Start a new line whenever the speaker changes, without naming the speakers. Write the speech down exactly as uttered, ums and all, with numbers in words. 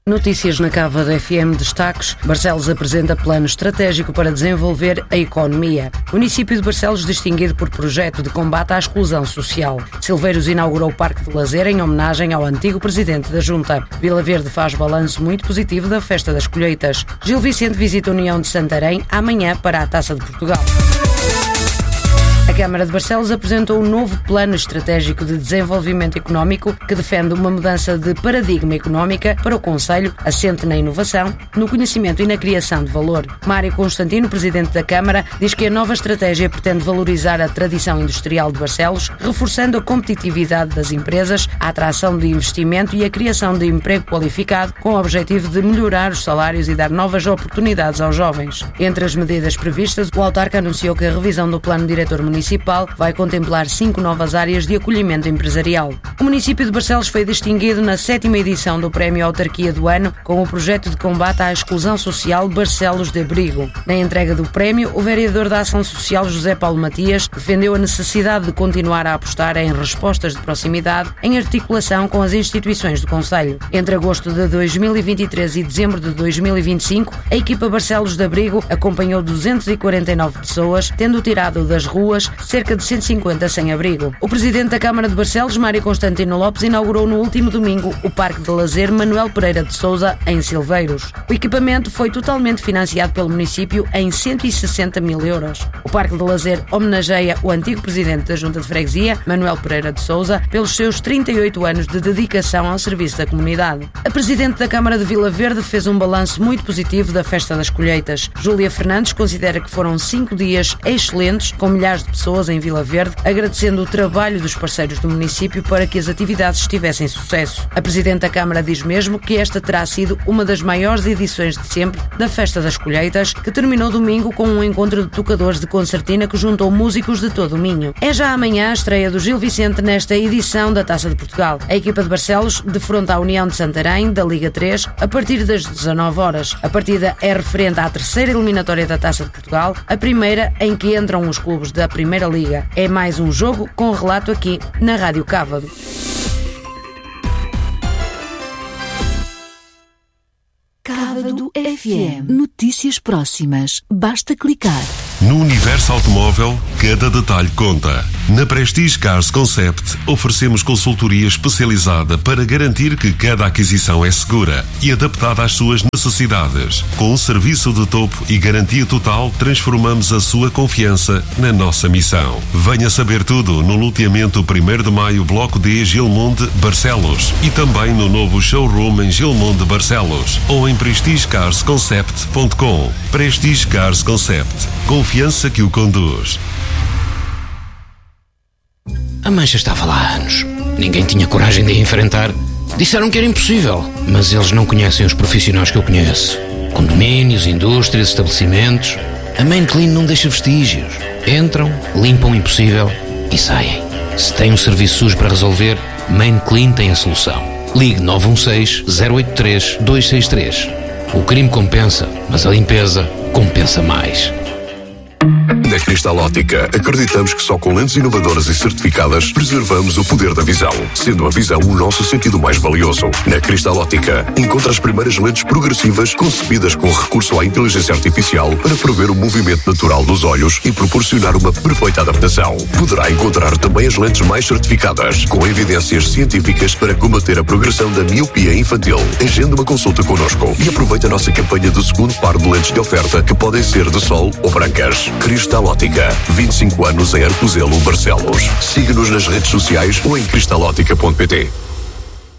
Notícias na Cava da F M. Destaques. Barcelos apresenta plano estratégico para desenvolver a economia. Município de Barcelos distinguido por projeto de combate à exclusão social. Silveiros inaugurou o Parque de Lazer em homenagem ao antigo presidente da Junta. Vila Verde faz balanço muito positivo da Festa das Colheitas. Gil Vicente visita a União de Santarém amanhã para a Taça de Portugal. A Câmara de Barcelos apresentou um novo plano estratégico de desenvolvimento económico que defende uma mudança de paradigma económica para o concelho, assente na inovação, no conhecimento e na criação de valor. Mário Constantino, presidente da Câmara, diz que a nova estratégia pretende valorizar a tradição industrial de Barcelos, reforçando a competitividade das empresas, a atração de investimento e a criação de emprego qualificado, com o objetivo de melhorar os salários e dar novas oportunidades aos jovens. Entre as medidas previstas, o autarca anunciou que a revisão do plano diretor municipal Municipal vai contemplar cinco novas áreas de acolhimento empresarial. O município de Barcelos foi distinguido na sétima edição do Prémio Autarquia do Ano com o projeto de combate à exclusão social Barcelos de Abrigo. Na entrega do prémio, o vereador da Ação Social José Paulo Matias defendeu a necessidade de continuar a apostar em respostas de proximidade em articulação com as instituições do concelho. Entre agosto de dois mil e vinte e três e dezembro de dois mil e vinte e cinco, a equipa Barcelos de Abrigo acompanhou duzentas e quarenta e nove pessoas, tendo tirado das ruas cerca de cento e cinquenta sem-abrigo. O presidente da Câmara de Barcelos, Mário Constantino Lopes, inaugurou no último domingo o Parque de Lazer Manuel Pereira de Sousa, em Silveiros. O equipamento foi totalmente financiado pelo município em cento e sessenta mil euros. O Parque de Lazer homenageia o antigo presidente da Junta de Freguesia, Manuel Pereira de Sousa, pelos seus trinta e oito anos de dedicação ao serviço da comunidade. A presidente da Câmara de Vila Verde fez um balanço muito positivo da Festa das Colheitas. Júlia Fernandes considera que foram cinco dias excelentes, com milhares de pessoas em Vila Verde, agradecendo o trabalho dos parceiros do município para que as atividades tivessem sucesso. A Presidente da Câmara diz mesmo que esta terá sido uma das maiores edições de sempre da Festa das Colheitas, que terminou domingo com um encontro de tocadores de concertina que juntou músicos de todo o Minho. É já amanhã a estreia do Gil Vicente nesta edição da Taça de Portugal. A equipa de Barcelos defronta a União de Santarém, da Liga três, a partir das dezanove horas. A partida é referente à terceira eliminatória da Taça de Portugal, a primeira em que entram os clubes da Primeira Liga. É mais um jogo com relato aqui na Rádio Cávado.
Cávado F M. Notícias próximas. Basta clicar.
No universo automóvel, cada detalhe conta. Na Prestige Cars Concept, oferecemos consultoria especializada para garantir que cada aquisição é segura e adaptada às suas necessidades. Com um serviço de topo e garantia total, transformamos a sua confiança na nossa missão. Venha saber tudo no loteamento primeiro de maio, Bloco D, Gilmonde, Barcelos, e também no novo showroom em Gilmonde, Barcelos, ou em prestige cars concept ponto com. Prestige Cars Concept. Confiança que o conduz.
A mancha estava lá há anos. Ninguém tinha coragem de a enfrentar. Disseram que era impossível, mas eles não conhecem os profissionais que eu conheço. Condomínios, indústrias, estabelecimentos. A Main Clean não deixa vestígios. Entram, limpam o impossível e saem. Se tem um serviço sujo para resolver, Main Clean tem a solução. Ligue nove um seis, zero oito três, dois seis três. O crime compensa, mas a limpeza compensa mais.
Na Cristal Óptica, acreditamos que só com lentes inovadoras e certificadas preservamos o poder da visão, sendo a visão o nosso sentido mais valioso. Na Cristal Óptica, encontra as primeiras lentes progressivas concebidas com recurso à inteligência artificial para prever o movimento natural dos olhos e proporcionar uma perfeita adaptação. Poderá encontrar também as lentes mais certificadas, com evidências científicas para combater a progressão da miopia infantil. Agende uma consulta connosco e aproveite a nossa campanha do segundo par de lentes de oferta, que podem ser de sol ou brancas. Cristal Óptica, vinte e cinco anos em Arcozelo, Barcelos. Siga-nos nas redes sociais ou em cristal óptica ponto pt.